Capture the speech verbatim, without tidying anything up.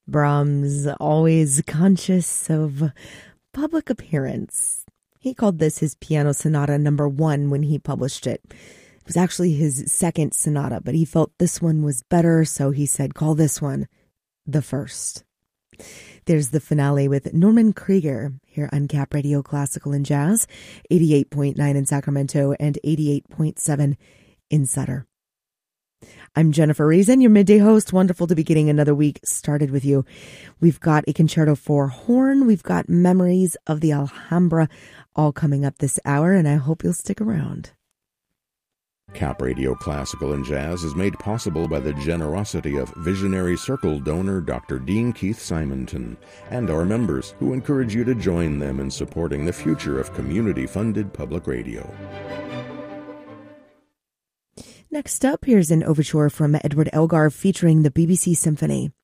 Brahms, always conscious of public appearance. He called this his piano sonata number one when he published it. It was actually his second sonata, but he felt this one was better, so he said, call this one the first. There's the finale with Norman Krieger here on Cap Radio Classical and Jazz, eighty-eight point nine in Sacramento and eighty-eight point seven in Sutter. I'm Jennifer Reason, your midday host. Wonderful to be getting another week started with you. We've got a concerto for horn. We've got Memories of the Alhambra all coming up this hour, and I hope you'll stick around. Cap Radio Classical and Jazz is made possible by the generosity of Visionary Circle donor Doctor Dean Keith Simonton and our members, who encourage you to join them in supporting the future of community-funded public radio. Next up, here's an overture from Edward Elgar featuring the B B C Symphony.